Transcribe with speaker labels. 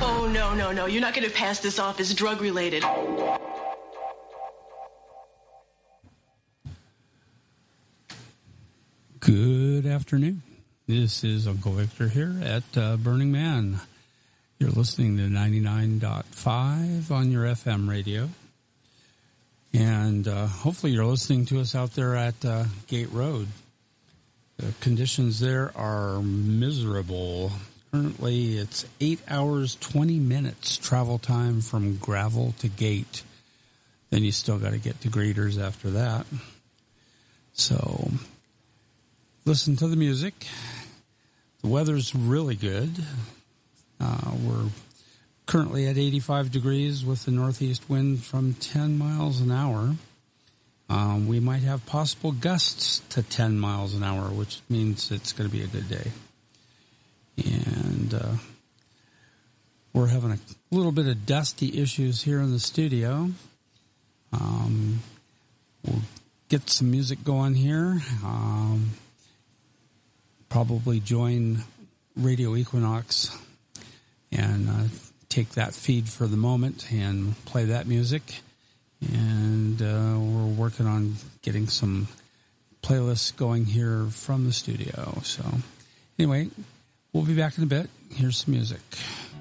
Speaker 1: Oh, no. You're not going to pass this off as drug-related.
Speaker 2: Good afternoon. This is Uncle Victor here at Burning Man. You're listening to 99.5 on your FM radio. And hopefully you're listening to us out there at Gate Road. The conditions there are miserable. Currently, it's 8 hours, 20 minutes travel time from Gravel to Gate. Then you still got to get to Graders after that. So, listen to the music. The weather's really good. We're currently at 85 degrees with the northeast wind from 10 miles an hour. We might have possible gusts to 10 miles an hour, which means it's going to be a good day. And we're having a little bit of dusty issues here in the studio. We'll get some music going here. Probably join Radio Equinox and take that feed for the moment and play that music. And we're working on getting some playlists going here from the studio. So anyway, we'll be back in a bit. Here's some music.